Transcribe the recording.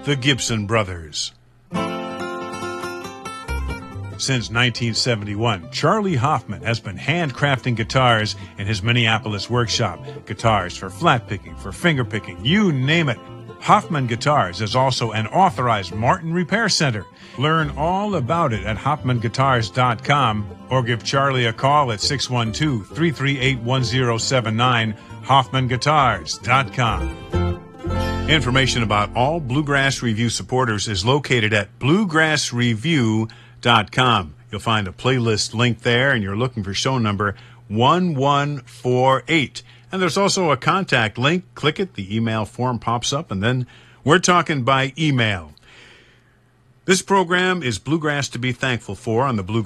the Gibson Brothers. Since 1971, Charlie Hoffman has been handcrafting guitars in his Minneapolis workshop. Guitars for flat picking, for finger picking, you name it. Hoffman Guitars is also an authorized Martin Repair Center. Learn all about it at hoffmanguitars.com or give Charlie a call at 612-338-1079, hoffmanguitars.com. Information about all Bluegrass Review supporters is located at bluegrassreview.com. You'll find a playlist link there, and you're looking for show number 1148. And there's also a contact link. Click it, the email form pops up, and then we're talking by email. This program is Bluegrass to be Thankful for on the Bluegrass